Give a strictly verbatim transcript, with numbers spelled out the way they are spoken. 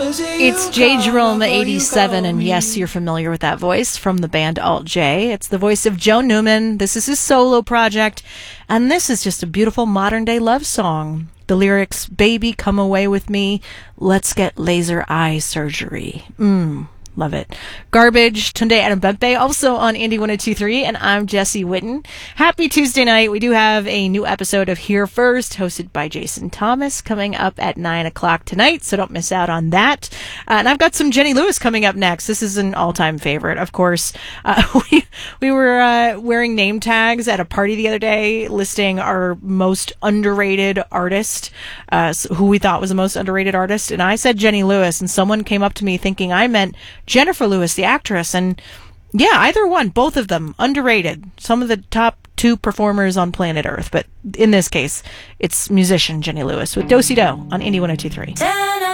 It's J. Jerome eighty-seven, and yes, you're familiar with that voice from the band Alt J. It's the voice of Joe Newman. This is his solo project, and this is just a beautiful modern-day love song. The lyrics, baby, come away with me, let's get laser eye surgery. Mmm. Love it. Garbage, Tunde Adebempe, also on Indie one oh two point three, and I'm Jesse Witten. Happy Tuesday night. We do have a new episode of Here First, hosted by Jason Thomas, coming up at nine o'clock tonight, so don't miss out on that. Uh, and I've got some Jenny Lewis coming up next. This is an all-time favorite, of course. Uh, we, we were uh, wearing name tags at a party the other day, listing our most underrated artist, uh, who we thought was the most underrated artist, and I said Jenny Lewis, and someone came up to me thinking I meant Jennifer Lewis, the actress, and yeah, either one, both of them, underrated. Some of the top two performers on planet Earth, but in this case, it's musician Jenny Lewis with Do-Si-Do on Indie one oh two point three.